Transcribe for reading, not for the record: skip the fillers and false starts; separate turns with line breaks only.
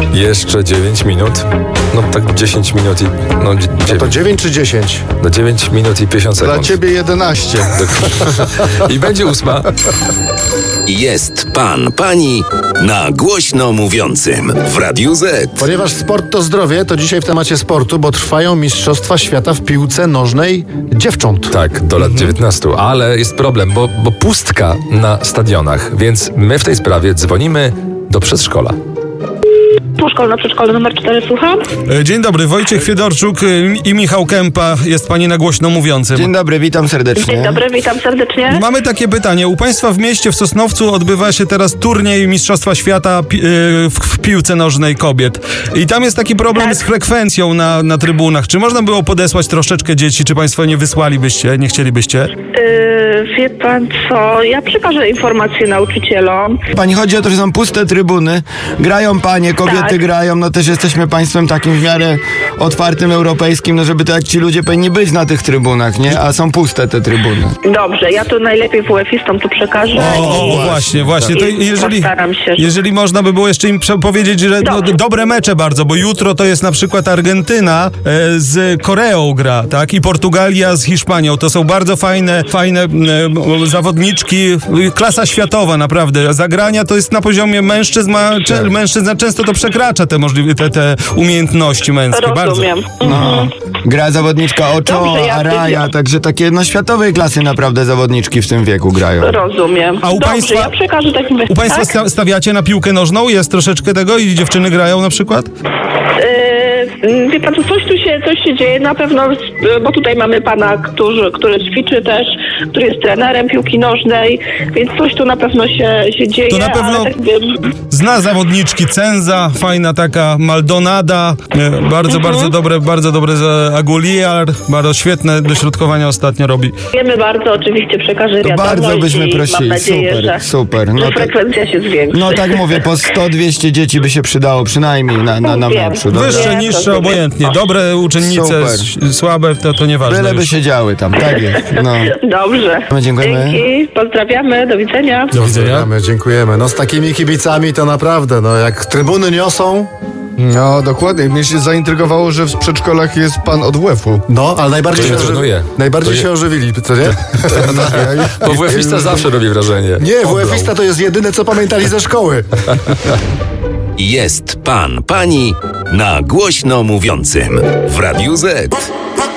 Jeszcze 9 minut. No tak 10 minut i... No,
to 9 czy 10?
Do 9 minut i 50 sekund.
Dla ciebie 11.
I będzie 8.
Jest pan, pani na głośno mówiącym w Radiu Z.
Ponieważ sport to zdrowie, to dzisiaj w temacie sportu, bo trwają Mistrzostwa Świata w piłce nożnej dziewcząt.
Tak, do lat 19, ale jest problem, bo pustka na stadionach, więc my w tej sprawie dzwonimy do przedszkola.
Przedszkolne numer 4, słucham.
Dzień dobry, Wojciech Fiedorczuk i Michał Kępa, jest pani na głośno mówiącym.
Dzień dobry, witam serdecznie.
Dzień dobry, witam serdecznie.
Mamy takie pytanie. U państwa w mieście, w Sosnowcu, odbywa się teraz turniej Mistrzostwa Świata w piłce nożnej kobiet. I tam jest taki problem z frekwencją na trybunach. Czy można było podesłać troszeczkę dzieci? Czy państwo nie wysłalibyście, nie chcielibyście?
Wie pan co, ja przekażę informacje nauczycielom.
Pani, chodzi o to, że są puste trybuny, grają panie, kobiety grają, no też jesteśmy państwem takim w miarę otwartym, europejskim, no żeby to jak ci ludzie powinni być na tych trybunach, nie? A są puste te trybuny.
Dobrze, ja to najlepiej WF-istom to przekażę.
Właśnie. To jeżeli można by było jeszcze im powiedzieć, że dobre mecze bardzo, bo jutro to jest na przykład Argentyna z Koreą gra, tak? I Portugalia z Hiszpanią. To są bardzo fajne zawodniczki, klasa światowa naprawdę. Zagrania to jest na poziomie mężczyzn, mężczyzna często to przekracza te umiejętności męskie.
Rozumiem.
Bardzo. Gra zawodniczka Ochoa, Araya, także takie światowej klasy naprawdę zawodniczki w tym wieku grają.
Rozumiem.
A u państwa,
ja przekażę takim...
U państwa stawiacie na piłkę nożną? Jest troszeczkę tego i dziewczyny grają na przykład?
Wie pan, coś się dzieje na pewno, bo tutaj mamy pana, który ćwiczy też, który jest trenerem piłki nożnej, więc coś tu na pewno się dzieje.
To na pewno zna zawodniczki Cenza, fajna taka Maldonada, bardzo dobre Aguilar, bardzo świetne dośrodkowania ostatnio robi.
Wiemy bardzo, oczywiście przekażę
to bardzo byśmy prosili,
mam nadzieję,
super.
Że frekwencja się zwiększy.
No tak mówię, po 100-200 dzieci by się przydało przynajmniej na meczu.
Wyższe, niższe, obojętnie. Dobre uczennice, słabe, to nieważne.
Byleby się działy tam, tak jest. No.
Dobrze.
Dziękujemy.
Dzięki, pozdrawiamy, do widzenia.
Do widzenia.
Dziękujemy. No z takimi kibicami to naprawdę, jak trybuny niosą...
No, dokładnie. Mnie się zaintrygowało, że w przedszkolach jest pan od WF-u.
No, ale najbardziej
To
się ożywili, co nie?
Bo WF-ista zawsze robi wrażenie.
Nie, WF-ista to jest jedyne, co pamiętali ze szkoły.
Jest pan, pani na głośno mówiącym w Radiu Z.